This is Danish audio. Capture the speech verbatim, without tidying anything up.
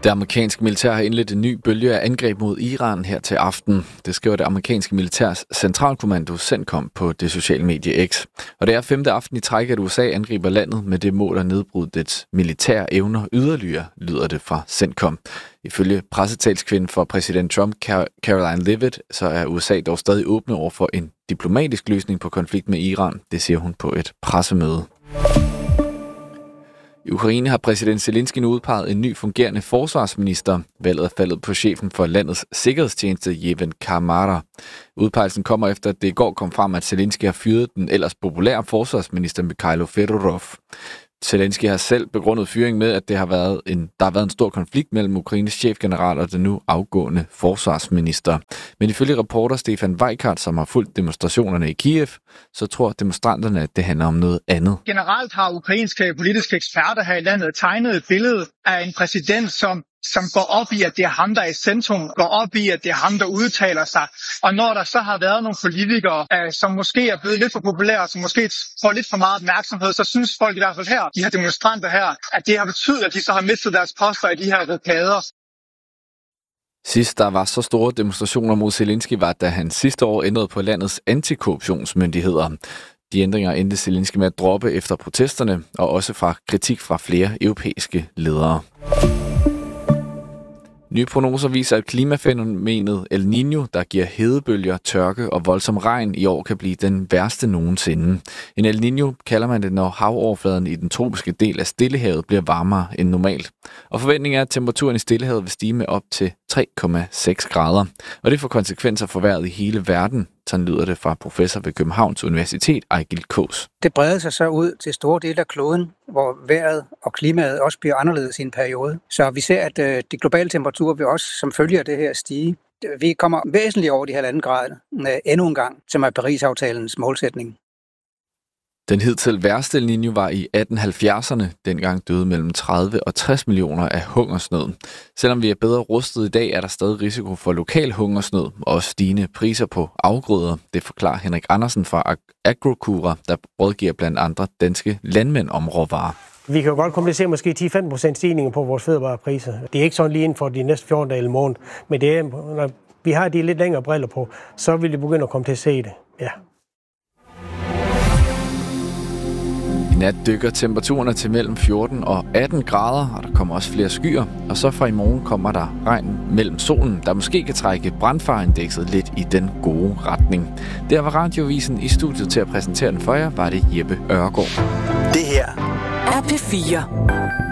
Det amerikanske militær har indledt en ny bølge af angreb mod Iran her til aften. Det skriver det amerikanske militærs centralkommando CENTCOM på det sociale medie X. Og det er femte aften i træk, at U S A angriber landet med det mål at nedbryde dets militære evner yderligere, lyder det fra CENTCOM. Ifølge pressetalskvinden for præsident Trump, Caroline Leavitt, så er U S A dog stadig åbne over for en diplomatisk løsning på konflikt med Iran. Det siger hun på et pressemøde. I Ukraine har præsident Zelensky nu udpeget en ny fungerende forsvarsminister. Valget er faldet på chefen for landets sikkerhedstjeneste, Yevhen Kamara. Udpegelsen kommer efter, at det i går kom frem, at Zelensky har fyret den ellers populære forsvarsminister Mikhailo Fedorov. Zelensky har selv begrundet fyringen med, at det har været en, der har været en stor konflikt mellem Ukraines chefgeneral og den nu afgående forsvarsminister. Men ifølge reporter Stefan Weikart, som har fulgt demonstrationerne i Kiev, så tror demonstranterne, at det handler om noget andet. Generelt har ukrainske politiske eksperter her i landet tegnet et billede af en præsident, som som går op i, at det er ham, der er i centrum, går op i, at det er ham, der udtaler sig. Og når der så har været nogle politikere, øh, som måske er blevet lidt for populære, som måske får lidt for meget opmærksomhed, så synes folk i hvert fald her, de her demonstranter her, at det har betydet, at de så har mistet deres poster i de her rokader. Sidst der var så store demonstrationer mod Zelensky, var da han sidste år ændrede på landets antikorruptionsmyndigheder. De ændringer endte Zelensky med at droppe efter protesterne, og også fra kritik fra flere europæiske ledere. Nye prognoser viser, at klimafænomenet El Niño, der giver hedebølger, tørke og voldsom regn i år, kan blive den værste nogensinde. En El Niño kalder man det, når havoverfladen i den tropiske del af Stillehavet bliver varmere end normalt. Og forventningen er, at temperaturen i Stillehavet vil stige med op til tre komma seks grader. Og det får konsekvenser for vejret i hele verden. Sådan lyder det fra professor ved Københavns Universitet, Ejgil Kaas. Det breder sig så ud til store dele af kloden, hvor vejret og klimaet også bliver anderledes i en periode. Så vi ser, at øh, de globale temperaturer vil også som følge af det her stige. Vi kommer væsentligt over de halvanden grader øh, endnu en gang, som er Paris-aftalens målsætning. Den hidtil værste El Niño var i atten halvfjerdserne. Dengang døde mellem tredive og tres millioner af hungersnød. Selvom vi er bedre rustet i dag, er der stadig risiko for lokal hungersnød og stigende priser på afgrøder. Det forklarer Henrik Andersen fra Agrocura, der rådgiver blandt andre danske landmænd om råvarer. Vi kan jo godt komme til at se måske ti til femten procent stigninger på vores fødevarepriser. Det er ikke sådan lige inden for de næste fjorten dage eller måned, men det er, når vi har de lidt længere briller på, så vil vi begynde at komme til at se det. Ja. I nat dykker temperaturerne til mellem fjorten og atten grader, og der kommer også flere skyer. Og så fra i morgen kommer der regn mellem solen, der måske kan trække brandfareindekset lidt i den gode retning. Der var Radioavisen i studiet til at præsentere den for jer, var det Jeppe Ørgaard. Det her er P fire.